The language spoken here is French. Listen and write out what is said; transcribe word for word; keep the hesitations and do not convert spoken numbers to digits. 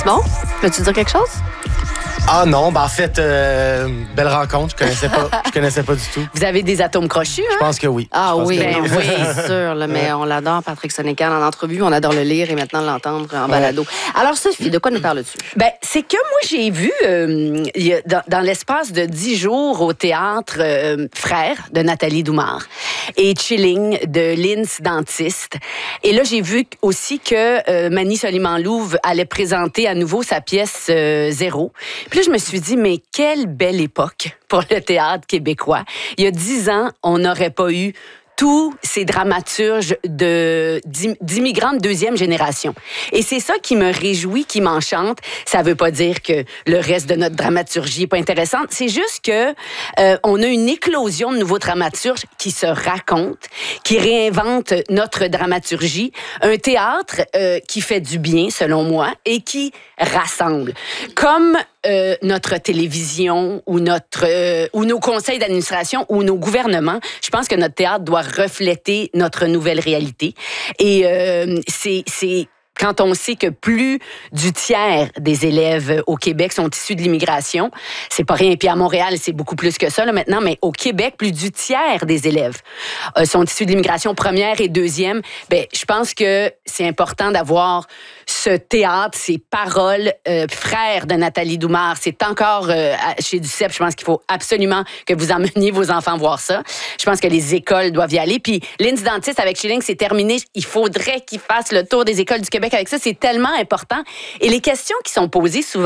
Simon, peux-tu dire quelque chose? Ah non, ben en fait, euh, belle rencontre, je connaissais pas, je connaissais pas du tout. Vous avez des atomes crochus, hein? Je pense que oui. Ah oui, que ben oui, c'est sûr, là, mais on l'adore, Patrick Sénécal, en entrevue, on adore le lire et maintenant l'entendre en balado. Alors, Sophie, de quoi nous parles-tu? Ben, c'est que moi, j'ai vu euh, y a, dans, dans l'espace de dix jours au théâtre euh, Frères de Nathalie Doumard et Chilling de Linz Dentiste. Et là, j'ai vu aussi que euh, Mani Soliman-Louve allait présenter à nouveau sa pièce euh, Zéro. Puis là, je me suis dit, mais quelle belle époque pour le théâtre québécois. Il y a dix ans, on n'aurait pas eu tous ces dramaturges de, d'immigrants de deuxième génération. Et c'est ça qui me réjouit, qui m'enchante. Ça veut pas dire que le reste de notre dramaturgie est pas intéressante. C'est juste que euh, on a une éclosion de nouveaux dramaturges qui se racontent, qui réinventent notre dramaturgie. Un théâtre euh, qui fait du bien, selon moi, et qui rassemble. Comme euh, notre télévision ou, notre, euh, ou nos conseils d'administration ou nos gouvernements, je pense que notre théâtre doit refléter notre nouvelle réalité. Et euh, c'est... c'est quand on sait que plus du tiers des élèves au Québec sont issus de l'immigration, c'est pas rien. Puis à Montréal, c'est beaucoup plus que ça là, maintenant, mais au Québec, plus du tiers des élèves euh, sont issus de l'immigration première et deuxième. Ben, je pense que c'est important d'avoir ce théâtre, ces paroles euh, frères de Nathalie Doumard. C'est encore euh, chez Duceppe. Je pense qu'il faut absolument que vous emmeniez vos enfants voir ça. Je pense que les écoles doivent y aller. Puis Linz Dentiste avec Chilling, c'est terminé. Il faudrait qu'ils fassent le tour des écoles du Québec avec ça. C'est tellement important. Et les questions qui sont posées souvent